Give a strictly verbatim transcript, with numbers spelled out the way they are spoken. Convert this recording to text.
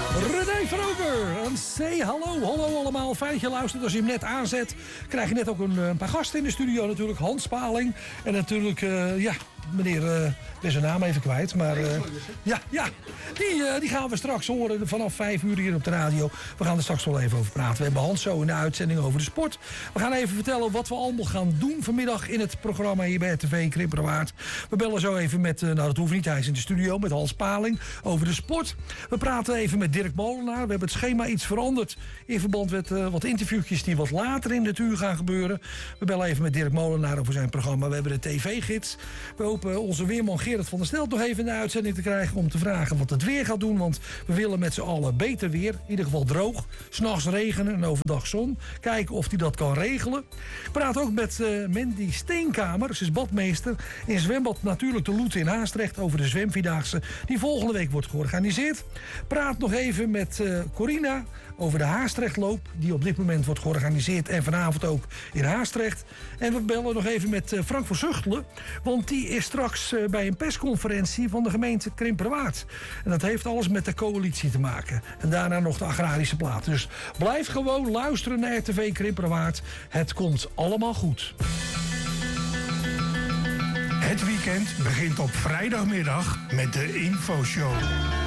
René Vroger, en say hallo, hallo allemaal. Fijn dat je luistert. Als je hem net aanzet, krijg je net ook een, een paar gasten in de studio natuurlijk. Hans Spaling en natuurlijk, uh, ja, meneer, uh, ik ben zijn naam even kwijt. Maar uh, ja, ja die, uh, die gaan we straks horen vanaf vijf uur hier op de radio. We gaan er straks wel even over praten. We hebben Hans zo in de uitzending over de sport. We gaan even vertellen wat we allemaal gaan doen vanmiddag in het programma hier bij R T V Krimpenerwaard. We bellen zo even met, uh, nou dat hoeft niet, hij is in de studio, met Hans Spaling over de sport. We praten even met Dirk Molenaar. We hebben het schema iets veranderd in verband met uh, wat interviewtjes die wat later in het uur gaan gebeuren. We bellen even met Dirk Molenaar over zijn programma. We hebben de tv-gids. We hopen onze weerman Gerard van der Stelt nog even in de uitzending te krijgen om te vragen wat het weer gaat doen. Want we willen met z'n allen beter weer. In ieder geval droog. 's Nachts regenen en overdag zon. Kijken of hij dat kan regelen. Ik praat ook met uh, Mandy Steenkamer. Ze is badmeester in zwembad Natuurlijk de Loete in Haastrecht over de zwemvierdaagse die volgende week wordt georganiseerd. Praat nog even met uh, Corina over de Haastrechtloop die op dit moment wordt georganiseerd en vanavond ook in Haastrecht. En we bellen nog even met uh, Frank van Zuchtelen, want die is straks uh, bij een persconferentie van de gemeente Krimpenerwaard. En dat heeft alles met de coalitie te maken. En daarna nog de agrarische plaat. Dus blijf gewoon luisteren naar R T V Krimpenerwaard. Het komt allemaal goed. Het weekend begint op vrijdagmiddag met de Infoshow.